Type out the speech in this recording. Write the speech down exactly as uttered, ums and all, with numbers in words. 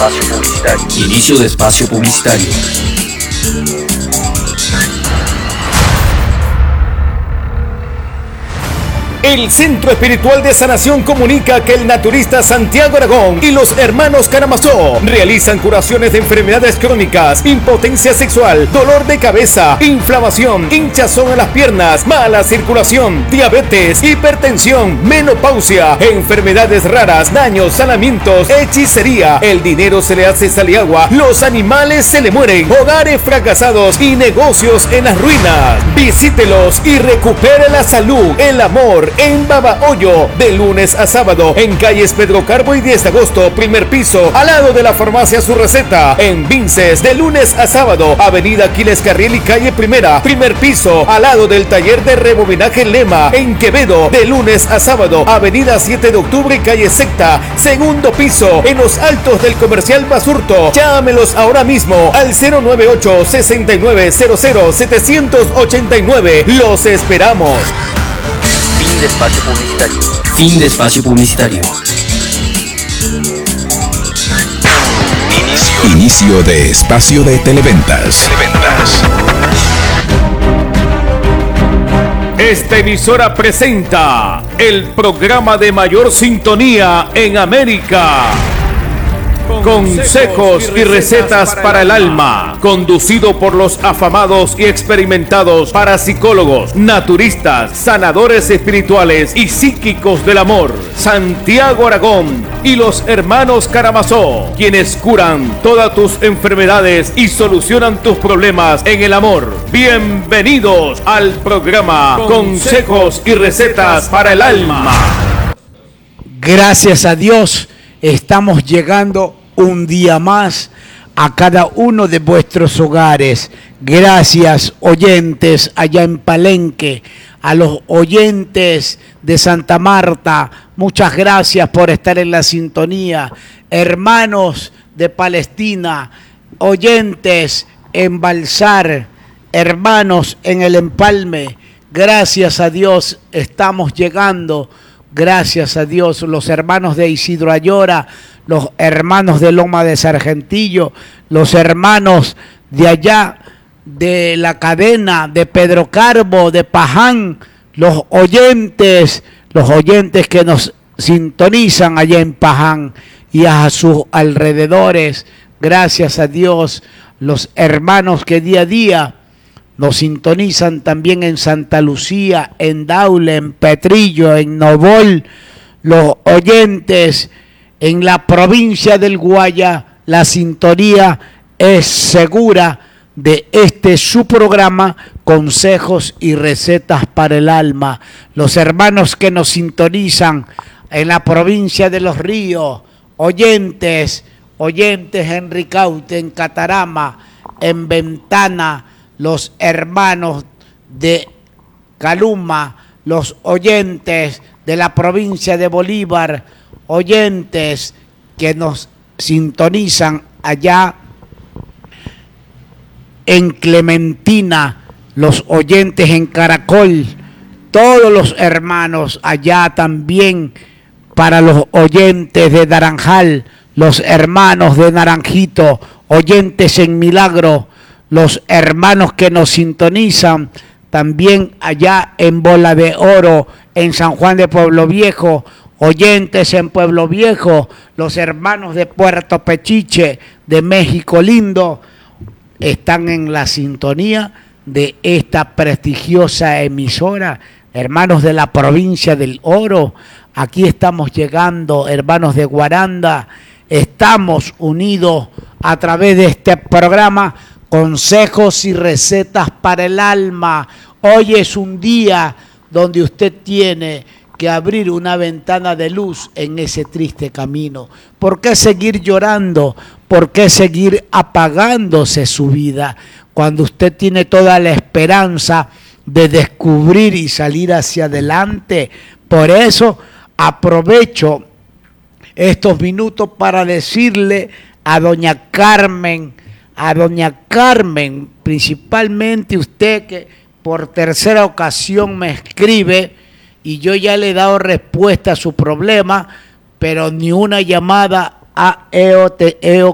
espacio publicitario. Inicio de espacio publicitario. El Centro Espiritual de Sanación comunica que el naturista Santiago Aragón y los hermanos Karamazov realizan curaciones de enfermedades crónicas, impotencia sexual, dolor de cabeza, inflamación, hinchazón en las piernas, mala circulación, diabetes, hipertensión, menopausia, enfermedades raras, daños, sanamientos, hechicería, el dinero se le hace sal y agua, los animales se le mueren, hogares fracasados y negocios en las ruinas. Visítelos y recupere la salud, el amor, en Babahoyo, de lunes a sábado, en calles Pedro Carbo y diez de agosto, primer piso, al lado de la farmacia Su Receta. En Vinces, de lunes a sábado, avenida Aquiles Carriel y calle Primera, primer piso, al lado del taller de rebobinaje Lema. En Quevedo, de lunes a sábado, avenida siete de octubre y calle Secta, segundo piso, en los altos del comercial Basurto. Llámelos ahora mismo al cero nueve ocho, sesenta y nueve cero cero, setecientos ochenta y nueve. Los esperamos. Fin de espacio publicitario. Fin de espacio publicitario. Inicio. Inicio de espacio de televentas. Televentas. Esta emisora presenta el programa de mayor sintonía en América. Consejos y recetas para el alma, conducido por los afamados y experimentados parapsicólogos, naturistas, sanadores espirituales y psíquicos del amor, Santiago Aragón y los hermanos Karamazov, quienes curan todas tus enfermedades y solucionan tus problemas en el amor. Bienvenidos al programa Consejos y recetas para el alma. Gracias a Dios, estamos llegando un día más a cada uno de vuestros hogares. Gracias, oyentes allá en Palenque, a los oyentes de Santa Marta, muchas gracias por estar en la sintonía. Hermanos de Palestina, oyentes en Balsar, hermanos en el Empalme, gracias a Dios estamos llegando. Gracias a Dios, los hermanos de Isidro Ayora, los hermanos de Loma de Sargentillo, los hermanos de allá de la cadena de Pedro Carbo, de Paján, los oyentes, los oyentes que nos sintonizan allá en Paján y a sus alrededores. Gracias a Dios, los hermanos que día a día nos sintonizan también en Santa Lucía, en Daule, en Petrillo, en Novol, los oyentes en la provincia del Guaya. La sintonía es segura de este su programa, Consejos y Recetas para el Alma. Los hermanos que nos sintonizan en la provincia de Los Ríos, oyentes, oyentes en Ricaute, en Catarama, en Ventana, los hermanos de Caluma, los oyentes de la provincia de Bolívar, oyentes que nos sintonizan allá en Clementina, los oyentes en Caracol, todos los hermanos allá también, para los oyentes de Naranjal, los hermanos de Naranjito, oyentes en Milagro, los hermanos que nos sintonizan también allá en Bola de Oro, en San Juan de Pueblo Viejo, oyentes en Pueblo Viejo, los hermanos de Puerto Pechiche, de México Lindo, están en la sintonía de esta prestigiosa emisora. Hermanos de la provincia del Oro, aquí estamos llegando, hermanos de Guaranda, estamos unidos a través de este programa Consejos y Recetas para el Alma. Hoy es un día donde usted tiene que abrir una ventana de luz en ese triste camino. ¿Por qué seguir llorando? ¿Por qué seguir apagándose su vida cuando usted tiene toda la esperanza de descubrir y salir hacia adelante? Por eso aprovecho estos minutos para decirle a doña Carmen, a doña Carmen, principalmente usted que por tercera ocasión me escribe y yo ya le he dado respuesta a su problema, pero ni una llamada ha he